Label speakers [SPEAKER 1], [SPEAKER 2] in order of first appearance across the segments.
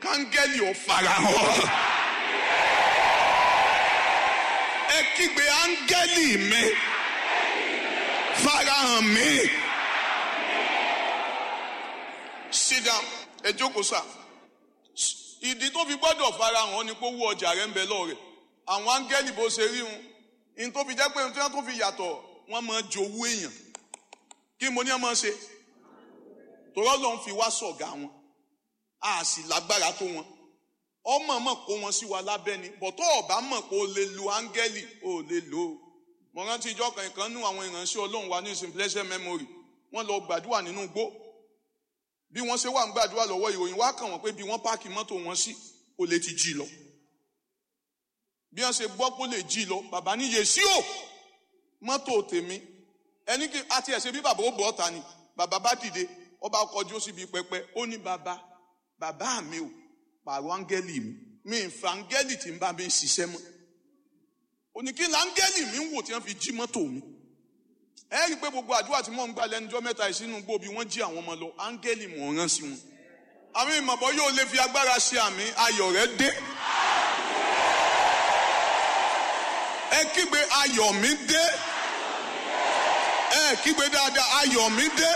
[SPEAKER 1] kángẹ́lì ò farahàn. Ẹ kígbe áńgẹ́lì mi farahàn mi. Sit down. Ẹ jókòó sá. Ìdí tó fi gbọ́dọ̀ farahàn ni pé owó ọjà rẹ̀ ń bẹ lọ́rẹ̀. Àwọn áńgẹ́lì bó ṣe rí wọn. Ìyẹn tó fi jẹ́ pé tí wọ́n tó fi yàtọ̀ wọ́n máa jowú èèyàn. Kí mo ní wọ́n máa ṣe? Torọ́ ló ń fi wá sọ̀gá wọn. A sì lágbára tó wọn. Ọmọ mọ̀ kó wọn sí wa lábẹ́ ni. Bọ̀tọ́ ọ̀bá mọ̀ kó lè lo áńgẹ́lì ò lè lò ó. Mo rántí ìjọ kan nú àwọn ìránṣẹ́ Ọlọ́run wa ní Simplex Memory. Wọ́n lọ gbàdúrà nínú igbó. Bí wọ́n ṣe wà ń gbàdúrà lọ́wọ́ ìròyìn wá kàn wọ́n pé bí wọ́n páàkì mọ́tò wọn sí ó lè ti jí lọ. Bí wọ́n ṣe gbọ́ pé ó lè jí lọ, bàbá ní yèsí ò mọ́tò tèmi. Ẹni kí àti ẹ̀ṣẹ̀ bí bàbá ó bọ̀ ọ́ta ni, bàbá bá dìde, ọba kọjú síbi pẹpẹ, ó ní bàbá mi ò pààrọ̀ áńgẹ́lì mi. Mi ń fa áńgẹ́lì tí ń bá mi ṣiṣẹ́ mọ́. Ó ní kí ni áńgẹ́lì mi ń wò tí wọ́n fi jí mọ́tò mi. Ẹ rí i pé gbogbo àdúrà tí mò ń gbà lẹ́nujọ́ mẹ́ta ìsínú gbó bí wọ́n jí àwọn ọmọ lọ áńgẹ́lì mò ń rán sí wọn. Àmì ìmọ̀bọ̀ yóò lè fi agbára ṣe àmì ayọ̀ rẹ̀ dé. Ẹ kígbe ayọ̀ mi dé. Ẹ kígbe dáadáa ayọ̀ mi dé.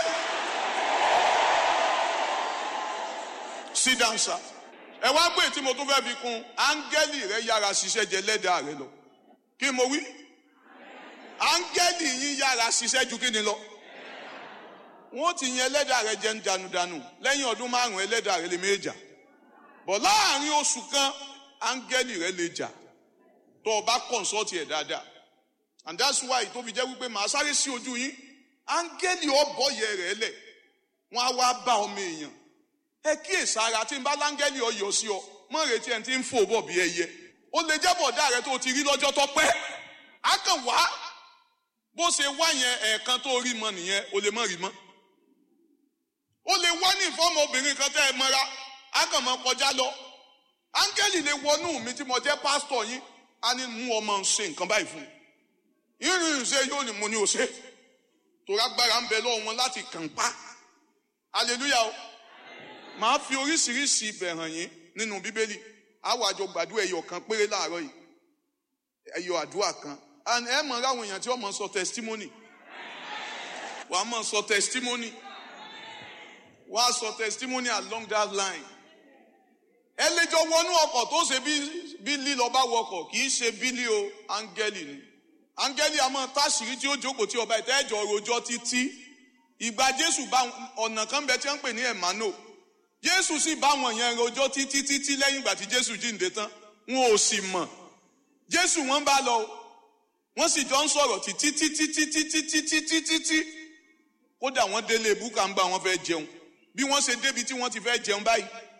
[SPEAKER 1] Sit down, sir. Ẹ wá pé tí mo tún fẹ́ fi kún áńgẹ́lì rẹ̀ yára ṣiṣẹ́ jẹ lẹ́dàá rẹ̀ lọ. Kí mo wí? Áńgẹ́lì yín yára ṣiṣẹ́ ju kí ni lọ? Wọ́n ti yan ẹlẹ́dàá rẹ̀ jẹ́ ń danudanu lẹ́yìn ọdún 5 ẹlẹ́dàá rẹ̀ lè méjà. Bọ̀ láàrin oṣù kan áńgẹ́lì rẹ̀ lè jà tó o bá consult ẹ̀ dáadáa. And that's why tó fi jẹ́ wípé màá sáré sí ojú yín áńgẹ́lì ọ̀bọ̀yẹ rẹ̀ lẹ̀ wọ́n á wá bá ọmọ èèyàn. Ẹ kíyèsí ara tí n bá láńgẹ́lì ọyọ̀ sí ọ mọ́ retí ẹni tí ń fò bọ̀ bí ẹyẹ. Ó lè jẹ́ bọ̀dá rẹ tó ti rí lọ́jọ́ tó pẹ́. Á kàn wá bó ṣe wá yẹn ẹ̀ẹ̀kan tó rí mọ nìyẹn o lè mọ́ rí mọ́. Ó lè wá ní ìfọ́mọ obìnrin kan tẹ́ ẹ mọ́ra á kàn mọ́ kọjá lọ. Áńgẹ́lì lè wọnú mi tí mo jẹ́ pásítọ̀ yín á ní mú ọmọ ṣe nǹkan báyìí fún mi. Ìrìn ìṣe yóò ní mo ní o ṣe. Torí agbára ń bẹ lọ́wọ́ wọn láti kàn pa. Hallelujah o. Màá fi oríṣiríṣi ibẹ̀ hàn yín nínú Bíbélì. Àwọn àjọ gbàdúrà ẹyọ kan péré láàárọ̀ yìí. Ẹyọ àdúrà kan. And ẹ mọ̀ ráwọn èèyàn tí wọ́n mọ̀ sọ testimony. Wàá mọ̀ sọ testimony. Wàá sọ testimony along that line. Ẹ lè jọ wọnú ọkọ̀ tó ṣe bí lílọ bá wọkọ̀ kì í ṣe bílí o áńgẹ́lì ni. Áńgẹ́lì a máa táṣìírí tí ó jókòó tí ọba ìtẹ́jọ́ rojọ́ títí. Ìgbà Jésù bá ọ̀nà kan bẹ tí wọ́n ń pè ní Emmanuel. Jésù sì bá wọn yẹn rojọ́ títí lẹ́yìn ìgbà tí Jésù jíǹde tán. Wọn ò sì mọ̀. Jésù wọ́n bá lọ. Wọ́n sì jọ ń sọ̀rọ̀ títí. Kódà wọ́n délé búkà ń bá wọn fẹ́ jẹun. Bí wọ́n ṣe débi tí wọ́n ti fẹ́ jẹun báyìí.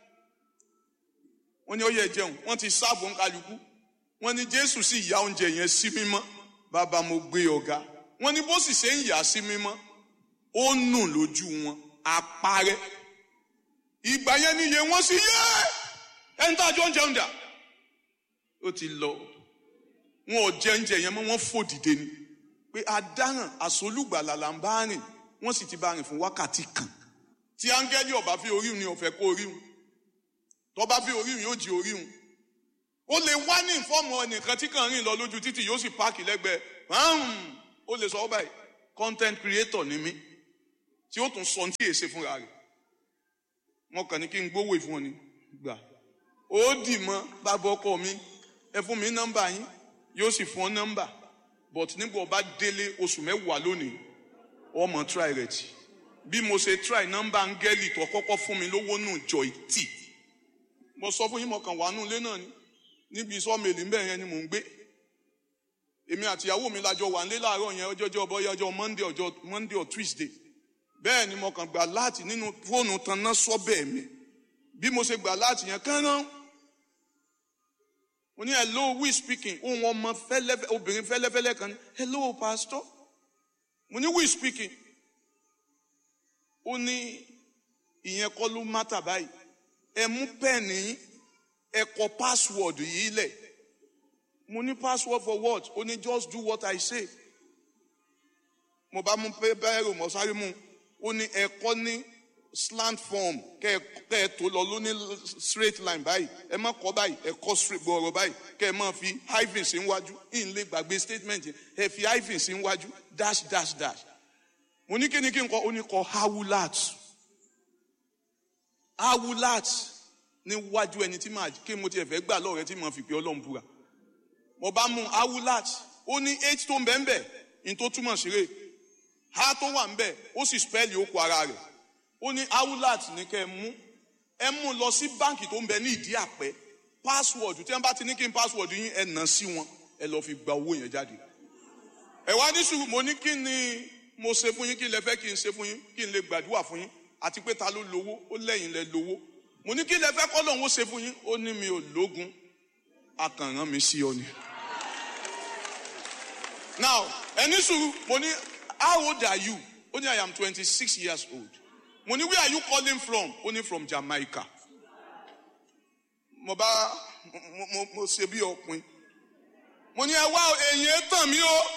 [SPEAKER 1] Wọ́n ní ó yẹ jẹun. Wọ́n ti sáàbù ńkálukú. Wọ́n ní Jésù sì ya oúnjẹ yẹn sí mímọ́. Bàbá mo gbé ọ̀gá. Wọ́n ní bó sì ṣe ń yà sí mímọ́. Ó nù lójú wọn. Àparẹ́. Ìgbà yẹn níye wọ́n sì yẹ́. Ẹni tá a jọ ń jẹun dà. Ó ti lọ. Wọn ò jẹ oúnjẹ yẹn mọ́ wọ́n fò dìde ni pé adáràn àsolúgbàlà là ń bá rìn wọ́n sì ti bá rìn fún wákàtí kan tí áńgẹ́lì ọba fi orí ni ọ̀fẹ́ kó orí hun tó bá fi orí hun yóò jí orí hun. Ó lè wá ní ìfọ́ọ̀mù ẹnìkan tí kàn rìn lọ lójú títì yóò sì páàkì lẹ́gbẹ̀ẹ́ ó lè sọ ọ́ báyìí content creator ni mí tí ó tún sọ ní tí èsè fúnra rẹ̀. Wọ́n kàn ní kí n gbówó ìfún ọ ni gbà ó dì mọ́ bàbá ọkọ mi ẹ fún mi nọ́mbà yín yóò sì fún ọ nọ́mbà but nígbà ọba délé oṣù 10 lónìí ọmọ try rẹ̀ tì bí mo ṣe try nọ́mbà áńgẹ́lì tó kọ́kọ́ fún mi lówó nù jọ ìtì mo sọ fún yín mo kàn wà nù ilé náà ni níbi sọ́ọ̀mẹ̀lì ń bẹ̀ yẹn ni mò ń gbé èmi àti ìyàwó mi lájọ wà nílé láàárọ̀ yẹn ọjọ́ bọ́yá ọjọ́ Monday or Tuesday bẹ́ẹ̀ ni mo kàn gbà láti nínú fóònù tan náà sọ́bẹ̀ mi bí mo ṣe gbà láti yẹn kánná mo ní hello who is speaking ohun ọmọ fẹ́lẹ́fẹ́ obìnrin fẹ́lẹ́fẹ́lẹ́ kan ní hello pastor mo ní who is speaking ó ní ìyẹn kọ́ ló mátà báyìí ẹ mú pẹ́ẹ̀nì ẹ kọ password yìí lẹ̀ mo ní password for what ó ní just do what I say mo bá mú bẹ́ẹ̀rù mọ́ sáré mú ó ní ẹ kọ ní slant form kẹ́ ẹ tó lọ lóní straight line báyìí ẹ má kọ báyìí ẹ kọ straight gbọ̀ọ̀rọ̀ báyìí kẹ́ ẹ má fi hyphen sí níwájú ìyìn lè gbàgbé statement yẹn ẹ fi hyphen sí níwájú dash dash dash mo ní kí ni kí n kọ ó ní kọ hawulat níwájú ẹni tí màá kí mo tiẹ̀ fẹ́ gbà lọ́rẹ́ tí mo fi pé Ọlọ́run búra mo bá mú hawulat ó ní h tó ń bẹ́ẹ̀ bẹ́ẹ̀ ní tó túmọ̀ sí rè ha tó wà ń bẹ́ẹ̀ ó sì spẹ́ẹ̀lì okùn ara rẹ̀ ó ní hawulat ní kẹ́ ẹ mú lọ sí báǹkì tó ń bẹ ní ìdí àpẹ password tí wọ́n bá ti ní kí n password yín ẹ nà sí wọn ẹ lọ fi gba owó yẹn jáde ẹ wá ní sùúrù mo ní kí ni mo ṣe fún yín kí n lè fẹ́ kí n ṣe fún yín kí n lè gbàdúrà fún yín àti pé ta ló lówó ó lẹ́yìn lẹ lówó mo ní kí n lè fẹ́ kọ́ lóun ó ṣe fún yín ó ní mi ò lógun akànràn mi sí ọ ni. Now ẹni sùúrù mo ní how old are you ó ní I am 26 years old mo ní where are you calling from ó ní from Jamaica mo ṣe bí ọpin mo ní ẹ wá èèyàn tàn mí o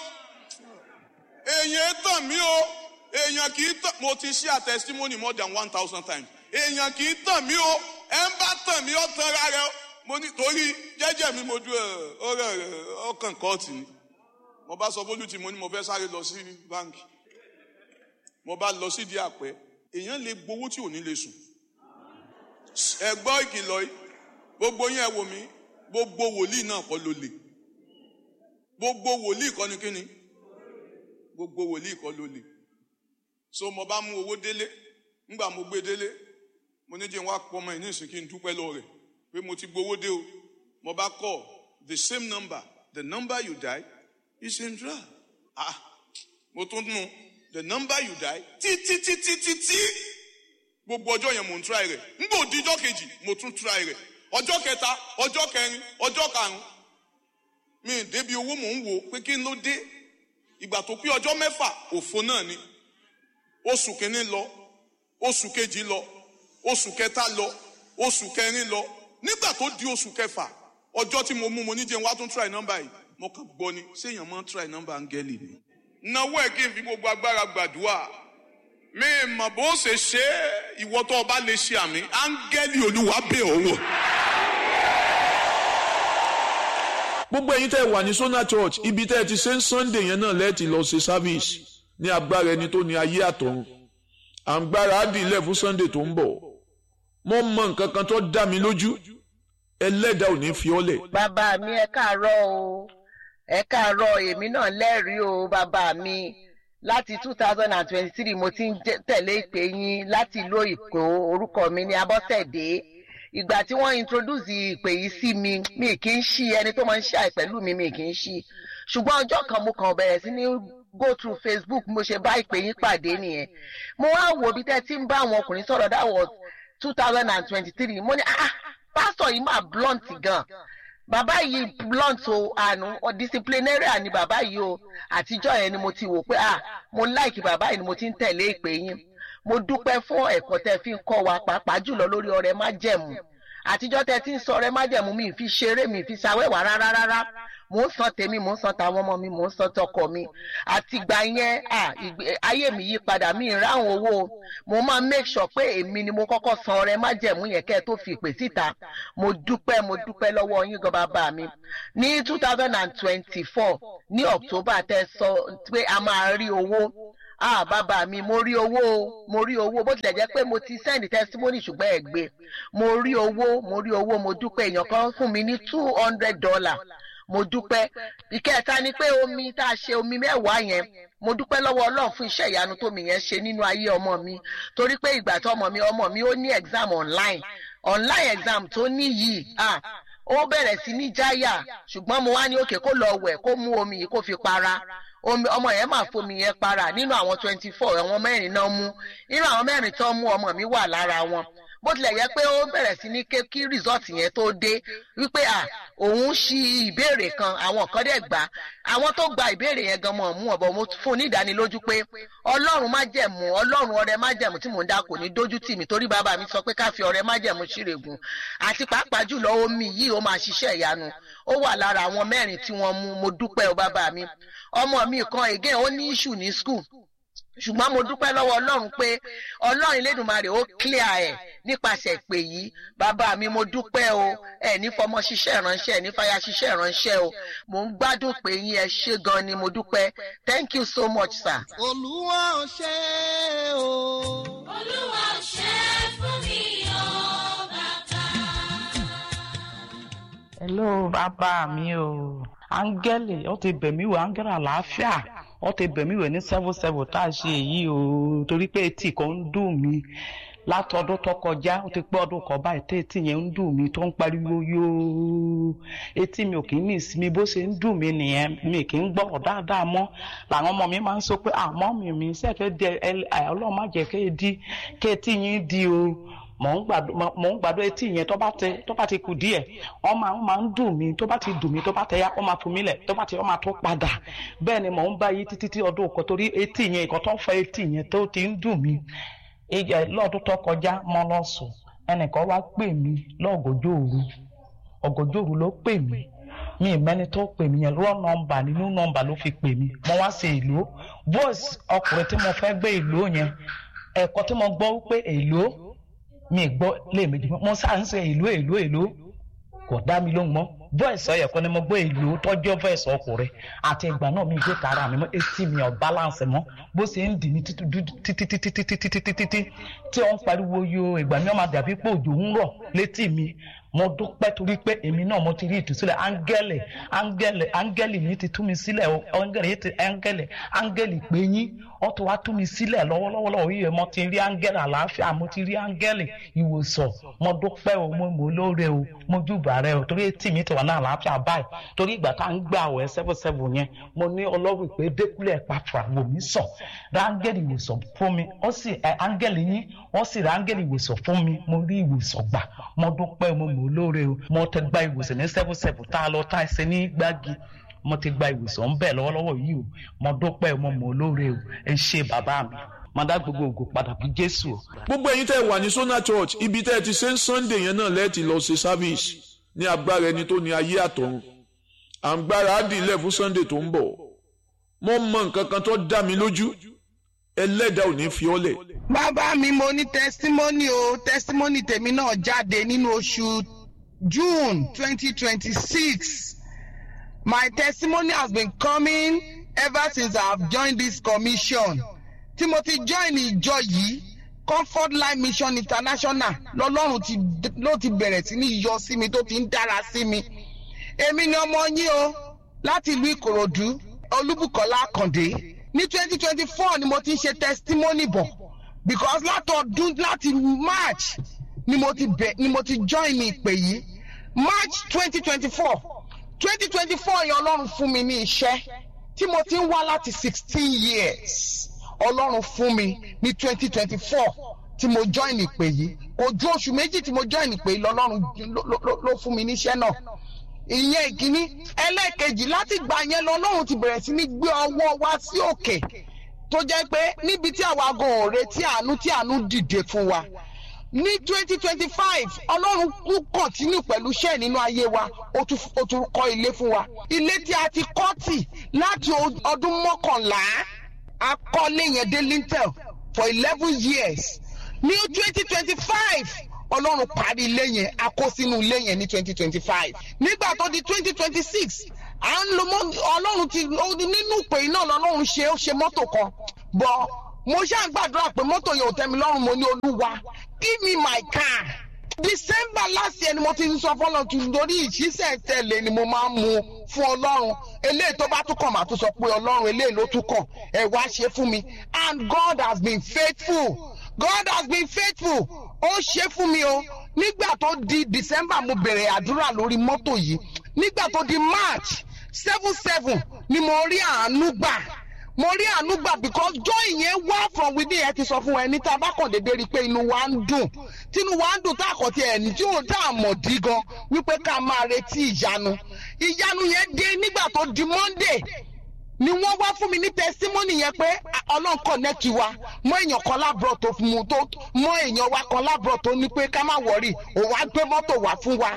[SPEAKER 1] èèyàn kì í tàn mo ti share testimony more than 1,000 times èèyàn kì í tàn mí o ẹ ń bá tàn mí ó tàn rárá mo ní torí jẹ́jẹ́ mi mo ju ọkàn kọ́ọ̀tì ni mo bá sọ fólú tí mo ní mo fẹ́ sáré lọ sí báńkì mo bá lọ sí di àpẹ èèyàn lè gbowó tí ò ní lè sùn ẹ gbọ́ ìkìlọ̀ yìí gbogbo yín ẹ wò mí gbogbo wòlíì náà kọ́ ló lè gbogbo wòlíì kọ́ ni kíni gbogbo wòlíì kọ́ ló lè so mo bá mú owó délé ńgbà mo gbé délé mo ní jẹ́ wá pọ̀ ọmọ yìí ní ìsìn kí n dúpẹ́ lọ rẹ̀ pé mo ti gbowó dé o mo bá call the same number the number you die is in draw mo tún nù the number you die tí gbogbo ọjọ́ yẹn mo ń try rẹ̀ ńgbà òdìjọ́ kejì mo tún try rẹ̀ ọjọ́ kẹta ọjọ́ kẹrin ọjọ́ karùn-ún mi débi owó mò ń wò pé kí n ló dé ìgbà tó pé ọjọ́ mẹ́fà òfo náà ni oṣù kìíní lọ oṣù kejì lọ oṣù kẹta lọ oṣù kẹrin lọ nígbà tó di oṣù kẹfà ọjọ́ tí mo mú mo ní jẹun wá tún try number yìí mo kàn gbọ́ ni séèyàn máa ń try number áńgẹ́lì ni náwó ẹ̀ kí n fi gbogbo agbára gbàdúrà mi mọ̀ bó ṣe ṣe ìwọ tó o bá lè ṣe àmì áńgẹ́lì Olúwa bẹ̀ ọ́ wò.
[SPEAKER 2] gbogbo ẹ̀yin tẹ́ wà ní Sona Church ibi tẹ́ ti ṣe ń Sunday yẹn náà lẹ́ẹ̀tì lọ ṣe service ní agbára ẹni tó ní ayé àtọ̀run à ń gbára á dì ilẹ̀ fún Sunday tó ń bọ̀ mo mọ nǹkan kan tó dá mi lójú ẹlẹ́dàá ò ní fi ọ́ lẹ̀.
[SPEAKER 3] bàbá mi ẹ káàárọ̀ o ẹ káàárọ̀ èmi náà lẹ́rìí o bàbá mi láti 2023 mo ti ń tẹ̀lé ìpè yín láti ìlú Èkó orúkọ mi ní Abọ́sẹ̀dé ìgbà tí wọ́n introduce ìpè yìí sí mi kì í ṣí ẹni tó máa ń ṣàì pẹ̀lú mi kì í ṣí ṣùgbọ́n ọjọ́ kan mo kàn bẹ̀rẹ̀ sí ní go through Facebook mo ṣe bá ìpè yín pàdé nìyẹn mo wá wò bí tẹ́ ti ń bá àwọn ọkùnrin sọ̀rọ̀ that was 2023 mo ní pásítọ̀ yìí máa blunt gan bàbá yìí blunt o àánú disciplinarian ni bàbá yìí o àtijọ́ yẹn ni mo ti wò pé mo like bàbá yìí ni mo ti ń tẹ̀lé ìpè yín mo dúpẹ́ fún ẹ̀kọ́ tẹ́ fi ń kọ́ wa pàápàá jùlọ lórí ọrẹ májẹ̀mú àtijọ́ tẹ́ ti ń sọ ọrẹ májẹ̀mú mi fi ṣeré mi fi ṣàwẹ́wà rárá mò ń san tèmi mò ń san tàwọn ọmọ mi mò ń san tọkọ mi àtìgbà yẹn ayé mi yí padà mi ìráhùn owó mo máa make sure pé èmi ni mo kọ́kọ́ san ọrẹ májẹ̀mú yẹn kẹ́ ẹ tó fi ìpè síta mo dúpẹ́ lọ́wọ́ yín gan bàbá mi ní 2024 ní October tẹ́ sọ pé a máa rí owó bàbá mi mo rí owó bó tilẹ̀ jẹ́ pé mo ti send testimony ṣùgbọ́n ẹ gbé mo rí owó mo dúpẹ́ èèyàn kan fún mi ní $200 mo dúpẹ́ ìkẹta ni pé omi tá a ṣe omi 10 yẹn mo dúpẹ́ lọ́wọ́ Ọlọ́run fún iṣẹ́ ìyanu tó mi yẹn ṣe nínú ayé ọmọ mi torí pé ìgbà tó ọmọ mi ó ní exam online exam tó ní yìí ó bẹ̀rẹ̀ sí ní jáyà ṣùgbọ́n mo wá ní òkè kó lọ wẹ̀ kó mú omi yìí kó fi para ọmọ yẹn máa fomi yẹn para nínú àwọn 24 àwọn 4 náà mú nínú àwọn 4 tó mú ọmọ mi wà lára wọn bó tilẹ̀ yẹ pé ó bẹ̀rẹ̀ sí ní kí result yẹn tó dé wípé òun ṣí ìbéèrè kan àwọn kan dẹ̀ gbà àwọn tó gba ìbéèrè yẹn gan mọ̀ mú ọ̀bọ̀ mo fún ní ìdánilójú pé Ọlọ́run májẹ̀mú Ọlọ́run ọrẹ májẹ̀mú tí mò ń dá kò ní dójú tì mí torí bàbá mi sọ pé ká fi ọrẹ májẹ̀mú ṣírègùn àti pàápàá jùlọ omi yìí ó máa ṣiṣẹ́ ìyanu ó wà lára àwọn 4 tí wọ́n mú mo dúpẹ́ o bàbá mi ọmọ mi kan again ó ní issue ní school ṣùgbọ́n mo dúpẹ́ lọ́wọ́ ọlọ́run pé ọlọ́run Elédùmarè ó clear ẹ̀ nípasẹ̀ ìpè yìí. Bàbá mi mo dúpẹ́ o, ẹ̀ ní fọmọ ṣiṣẹ́ ìránṣẹ́, ẹ̀ ní fàyà ṣiṣẹ́ ìránṣẹ́ o. Mò ń gbádùn pé yín, ẹ ṣé gan ni, mo dúpẹ́. Thank you so much, sir.
[SPEAKER 4] Olúwa ò ṣe o.
[SPEAKER 5] Olúwa ò ṣe fún mi o bàbá.
[SPEAKER 6] Hello bàbá mi o. Áńgẹ́lì ó ti bẹ̀ mí wò, áńgẹ́lì àlàáfíà ó ti bẹ̀ mí wò ní 7-7 tá a ṣe èyí o, torí pé etí kan ń dùn mí láti ọdún tó kọjá. Ó ti pé ọdún kan báyìí tí etí yẹn ń dùn mí tó ń pariwo yóò. Etí mi ò kì í ní ìsinmi, bó ṣe ń dùn mí nìyẹn, mi kì í gbọ́rọ̀ dáadáa mọ́. Làwọn ọmọ mi máa ń sọ pé àmọ́ mi sẹ́fẹ̀ẹ́ di Ọlọ́run má jẹ́ kí etí yín di o. Mò ń gbàdúrà etí yẹn tó bá ti kù díẹ̀ wọ́n máa ń dùn mí, tó bá ti dùn mí tó bá tẹ ya wọ́n máa fún mi lẹ̀, tó bá ti wọ́n máa tó padà. Bẹ́ẹ̀ ni mò ń bá yí títí ọdún kan, torí etí yẹn nǹkan tó ń fa etí yẹn tó ti ń dùn mí. Lọ́dún tó kọjá mo lọ sùn, ẹnìkan wá pè mí ọ̀gànjọ́ òru ló pè mí. Mi mẹ́ni tó pè mí yẹn wrong number, nínú nọ́mbà ló fi pè mí. Mo wá sí ìlú voice ọkùnrin tí mo fẹ́ gbé ìlú yẹn, ẹ̀kọ́ tí mo gbọ́ pé èlò mi gbọ́ lẹ́ẹ̀mejì, mo sáà ń ṣe èlò kò dá mi lóhùn mọ́. Voice ọ̀yẹ̀ kan ni mo gbọ́ èlò tọ́jú voice ọkùnrin, àti ìgbà náà mi gbé tara mi mọ́, etí mi ò balance mọ́, bó ṣe ń dì mí títí tí ó ń pariwo yo. Ìgbà mi ó máa dàbí pé òjò ń rọ̀ létí mi. Mo dúpẹ́ torí pé èmi náà mo ti rí ìtúsílẹ̀. Áńgẹ́lì mi ti tú mi sílẹ̀ o. Áńgẹ́lì pé yín ó ti wá tú mi sílẹ̀ lọ́wọ́lọ́wọ́ yìí. Mo ti rí áńgẹ́lì àlàáfíà, mo ti rí áńgẹ́lì ìwòsàn. Mo dúpẹ́ o, mo lóore o, mo júbà rẹ o, torí etí mi ti wà ní àlàáfíà báyìí. Torí ìgbà tá à ń gbà wẹ̀ 7-7 yẹn, mo ní Ọlọ́run pé Dékúnlé Epafra wò mí sàn, rá áńgẹ́lì ìwòsàn fún mi. Ó sì áńgẹ́lì yín wọ́n sì rá áńgẹ́lì ìwòsàn fún mi. Mo rí ìwòsàn gbà, mo dúpẹ́ mo olóore o. Mo ti gba ìwòsàn ní 7-7 tá a lọ tá a ṣe ní Gbági. Mo ti gba ìwòsàn ń bẹ̀ lọ́wọ́lọ́wọ́ yìí o. Mo dúpẹ́ mo olóore o. Ẹ ṣé bàbá mi, mo dá gbogbo ògo padà bí Jésù o.
[SPEAKER 2] Gbogbo ẹ̀yin tẹ́ wà ní Sona Church, ibi tẹ́ ti ṣe ń Sunday yẹn náà lẹ́ẹ̀tì lọ ṣe service ní agbára ẹni tó ní ayé àtọ̀run. À ń gbára á dìílẹ̀ fún Sunday tó ń bọ̀. Mo mọ nǹkan kan tó dá mi lójú, Ẹlẹ́dàá ò ní fi ọ́ lẹ̀.
[SPEAKER 4] Bàbá mi, mo ní testimony o. Testimony tèmi náà jáde nínú oṣù June 2026. My testimony has been coming ever since I have joined this commission. Tí mo ti join ìjọ yìí, Comfort Life Mission International, lọ́lọ́run ló ti bẹ̀rẹ̀ sí ní yọ sí mi, tó ti ń dára sí mi. Èmi ni ọmọ yín o, láti ìlú Ìkòròdú, Olúbùkọ́lá Àkàndé. Ní 2024 ni mo ti ń ṣe testimony bọ̀, because láti March ni mo ti join ìpè yìí. March 2024 yẹn Ọlọ́run fún mi ní iṣẹ́ tí mo ti ń wá láti 16 years. Ọlọ́run fún mi ní 2024 tí mo join ìpè yìí. Ojú oṣù méjì tí mo join ìpè yìí lọ́lọ́run ló fún mi níṣẹ́ náà. Ìyẹn ìkíní. Ẹlẹ́ẹ̀kejì, láti gbà yẹn lọ́lọ́run ti bẹ̀rẹ̀ sí ní gbé ọwọ́ wa sí òkè, tó jẹ́ pé níbi tí àwa gan ò retí tí àánú dìde fún wa. Ní 2025 Ọlọ́run kú continue pẹ̀lú iṣẹ́ nínú ayé wa. Ó tún kọ́ ilé fún wa. Ilé tí a ti kọ́ tì láti ọdún 11, a kọ́lé yẹn dé lintel for 11 years. Ní 2025 Ọlọ́run parí ilé yẹn, a kó sínú ilé yẹn ní 2025. Nígbà tó di 2026 à ń lo Ọlọ́run ti nínú ìpè náà lọ́lọ́run ṣe mọ́tò kan. Bọ̀ mo ṣáà gbàdúrà pé mọ́tò yẹn ò tẹ́ mi lọ́rùn. Mo ní Olúwa, give me my car. December last year ni mo ti sọ fọ́lọ́run tún lórí ìṣísẹ̀ tẹ̀lé ni mo máa ń mu fún Ọlọ́run. Eléyìí tó bá tún kàn máa tún sọ pé Ọlọ́run eléyìí ló tún kàn, ẹ wá ṣe fún mi. And God has been faithful. God has been faithful. Ó ṣe fún mi o. Nígbà tó di December mo bẹ̀rẹ̀ àdúrà lórí mọ́tò yìí. Nígbà tó di March 7 ni mo rí àánú gbà. Mo rí àánú gbà because joy yẹn wá from within. Ẹ ti sọ fún ẹni tá a bá kàn déédéé rí i pé inú wa ń dùn. Tínú wa ń dùn tá a kàn ti ẹni tí ò tá a mọ̀ dí gan wípé ká máa retí ìyanu. Ìyanu yẹn dé nígbà tó di Monday. Ni wọ́n wá fún mi ní testimony yẹn pé Ọlọ́run connect wa mọ́ èèyàn kan lábúrò tó fún mu tó mọ́ èèyàn wa kan lábúrò tó ní pé ká má wọ̀rí, òun á gbé mọ́tò wá fún wa.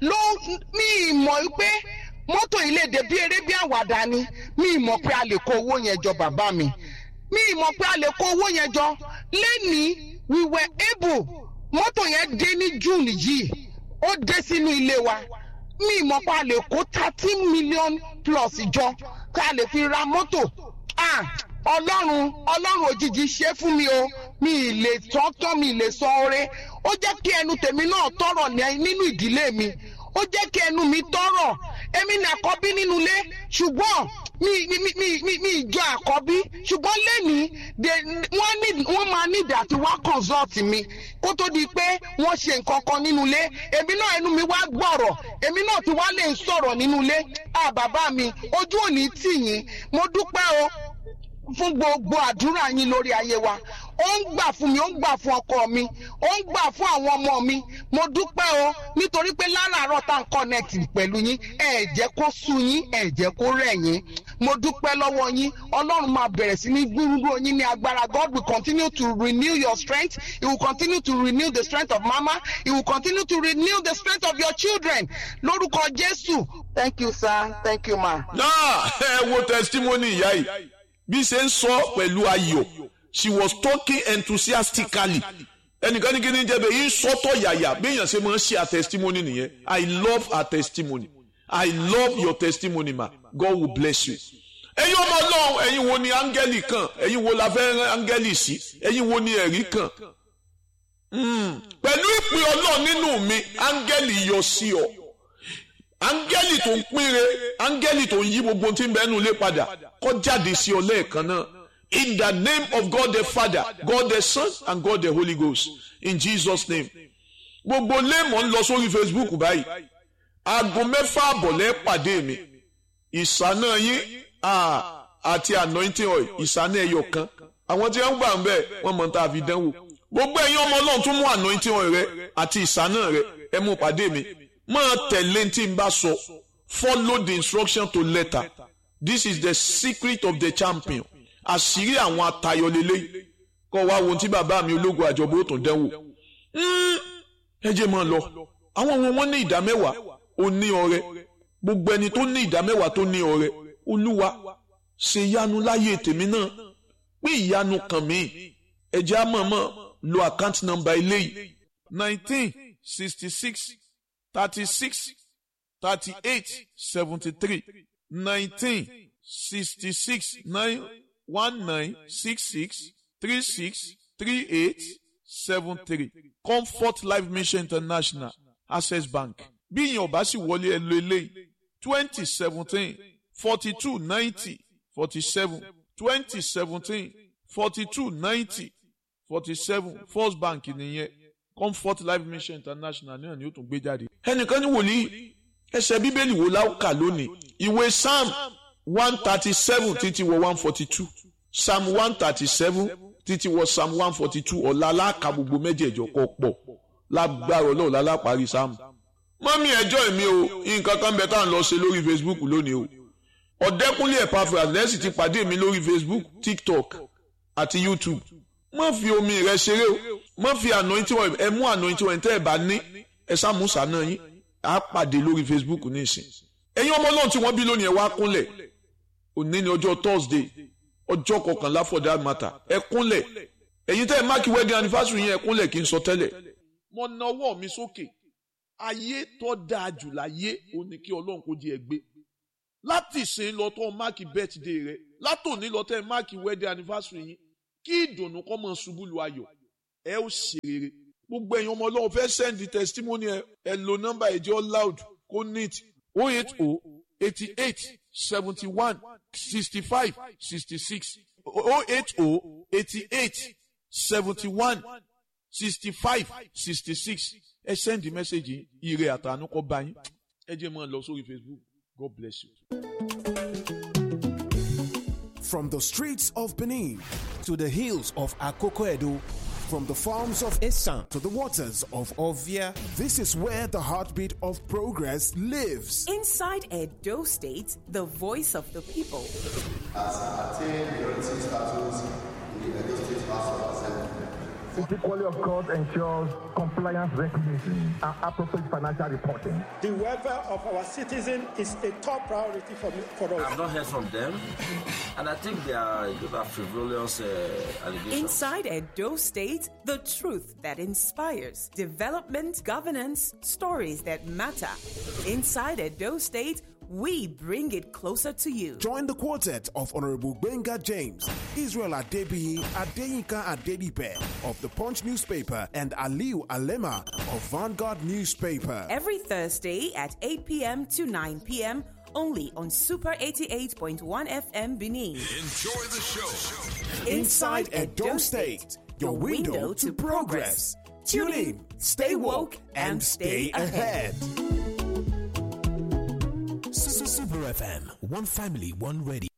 [SPEAKER 4] Mi mọ̀ pé mọ́tò ilé èdè bí eré bí àwàdà ni, mi mọ̀ pé a lè kó owó yẹn jọ bàbá mi. mi mọ̀ pé a lè kó owó yẹn jọ lẹ́nìí we were able mọ́tò yẹn dé ní June yìí ó dé sínú ilé wa mi mọ̀ pé a lè kó 13 million plus jọ ká lè fi ra mọ́tò ọlọ́run òjijì ṣe fún mi o mi ì lè tọ́tọ́ mi ì lè sọ oore ó jẹ́ kí ẹnu tèmi náà tọrọ nínú ìdílé mi ó jẹ́ kí ẹnu mi tọrọ èmi ní àkọ́bí nínú ilé ṣùgbọ́n mi ìjọ àkọ́bí ṣùgbọ́n lẹ́nìí wọ́n máa nídìí àti wá consult mi kó tó di pé wọ́n ṣe nǹkan kan nínú ilé èmi náà ẹnu mi wá gbọ́rọ̀ èmi náà ti wá lè sọ̀rọ̀ nínú ilé bàbá mi ojú òní tì yín mo dúpẹ́ o fún gbogbo àdúrà yín lórí ayé wa ó ń gbà fún mi ó ń gbà fún ọkọ mi ó ń gbà fún àwọn ọmọ mi mo dúpẹ́ o nítorí pé láràárọ̀ tá à ń connect pẹ̀lú yín ẹ jẹ́ kó sú yín ẹ jẹ́ kó rẹ̀ yín mo dúpẹ́ lọ́wọ́ yín ọlọ́run máa bẹ̀rẹ̀ sí ní gbúrúgbúrú yín ní agbára. God will continue to renew your strength. He will continue to renew the strength of mama. He will continue to renew the strength of your children lórúkọ Jésù. Thank you sir, thank you ma.
[SPEAKER 2] náà ẹ wo testimony ìyá yìí bí ṣe ń sọ pẹ̀lú ayọ̀. She was talking enthusiastically. Ẹnìkan ní kí ni jẹ́ bẹ́ẹ̀ yín sọ́tọ̀ yàyà béèyàn ṣe máa ń ṣe a testimony nìyẹn. I love her testimony. I love your testimony ma. God will bless you. Ẹ̀yin ọmọ Ọlọ́run ẹ̀yin wo ni áńgẹ́lì kan? Ẹ̀yin wo la fẹ́ rán áńgẹ́lì sí? Ẹ̀yin wo ni ẹ̀rí kan? Pẹ̀lú ìpè Ọlọ́run nínú mi, áńgẹ́lì yọ sí ọ. Áńgẹ́lì tó ń pínre, áńgẹ́lì tó ń yí gbogbo tí ń bẹ nínú ilé padà, kó jáde sí ọ lẹ́ẹ̀kan náà. In the name of God the Father, God the Son, and God the Holy Ghost. In Jesus' name. Gbogbo léèmọ̀ ń lọ sórí Facebook báyìí. Aago 6:30 àbọ̀lẹ́ pàdé mi. Ìsáná yín àti anointing oil. Ìsáná ẹyọ kan. Àwọn tí wọ́n gbà ń bẹ̀ wọ́n mọ̀ tá a fi dánwò. Gbogbo ẹ̀yin ọmọ Ọlọ́run tún mú anointing oil rẹ àti ìsáná rẹ. Ẹ mú pàdé mi. Máa tẹ̀lé tí n bá sọ. Follow the instruction to letter. This is the secret of the champion. Àṣírí àwọn atayọ lélẹ́yìí kọ́ wá wo tí bàbá mi ológun àjọbó tó dánwò. Ẹ jẹ́ máa lọ àwọn wọn ní ìdámẹ́wàá ó ní ọrẹ gbogbo ẹni tó ní ìdámẹ́wàá tó ní ọrẹ Olúwa ṣe ìyanu láyé tèmi náà pé ìyanu kàn mí. Ẹ jẹ́ á mọ̀ọ́mọ̀ lo account number eléyìí 1966 36 38 73 1966 1966363873 Comfort Life Mission International Access Bank bí ìyẹn ọba sì wọlé ẹ lo eléyìí 2017 42 90 47 2017 42 90 47 First Bank nìyẹn Comfort Life Mission International náà ni ó tún gbé jáde. ẹnìkan ní wòlíì ẹsẹ̀ bíbélì wo la ó kà lónìí ìwé Psalm 137 títí wọ 142 Psalm 137 títí wọ Psalm 142 ọ̀la aláka gbogbo mẹ́jẹ̀ẹ̀jọ kọ pọ̀ lágbára Ọlọ́run láláparí Psalm. mọ́mí ẹjọ́ mi o nǹkan kan bẹ tá à ń lọ ṣe lórí Facebook lónìí o Ọ̀dẹ́kúnlé Epaphras lẹ́sì ti pàdé mi lórí Facebook TikTok àti YouTube. má fi omi rẹ ṣeré o má fi anointing oil ẹ mú anointing oil tẹ́ ẹ bá ní ẹ sàmúsà náà yín á pàdé lórí Facebook ní ìsìn. ẹ̀yin ọmọ Ọlọ́run tí wọ́n bí lónìí ẹ wá kúnlẹ̀ òní ni ọjọ́ Thursday ọjọ́ 11 for that matter ẹ kúnlẹ̀ ẹ̀yin tẹ́ ẹ máàkì wedding anniversary yẹn ẹ kúnlẹ̀ kí n sọ tẹ́lẹ̀. mo na ọwọ́ mi sókè ayé tó dáa jù láyé ó ní kí Ọlọ́run kó di ẹ gbé láti ṣe lọ tó máàkì birthday rẹ látòní lọ tẹ́ ẹ máàkì wedding anniversary yín kí ìdùnnú kó máa ṣubú lu ayọ̀ ẹ ó ṣe rere. gbogbo ẹ̀yin ọmọ Ọlọ́run fẹ́ send the testimony ẹ lo nọ́mbà ẹ̀jẹ̀ loud kó neat 080 88 71 65 66 080 88 71 65 66 ẹ send the message ire àtàánú kó bá yín ẹ jẹ́ máa lọ sórí Facebook. God bless you.
[SPEAKER 7] From the streets of Benin to the hills of Akoko Edo, from the farms of Esan to the waters of Ovia, this is where the heartbeat of progress lives.
[SPEAKER 8] Inside Edo State, the voice of the people.
[SPEAKER 9] As I attain majority status in the Edo State House of Assembly, It equally, of course, ensures compliance recognition and appropriate financial reporting.
[SPEAKER 10] The welfare of our citizens is a top priority for us.
[SPEAKER 11] I've not heard from them, and I think they are frivolous allegations.
[SPEAKER 8] Inside Edo State, the truth that inspires. Development, governance, stories that matter. Inside Edo State, we bring it closer to you.
[SPEAKER 7] Join the quartet of Honorable Benga James, Israel Adebiyi, Adeyinka Adedipe of the Punch newspaper, and Aliu Alema of Vanguard newspaper.
[SPEAKER 8] Every Thursday at 8 p.m. to 9 p.m. only on Super 88.1 FM Benin.
[SPEAKER 12] Enjoy the show.
[SPEAKER 7] Inside Edo State, your window to progress. Tune in, stay woke, and stay ahead.
[SPEAKER 12] Super FM, one family, one radio.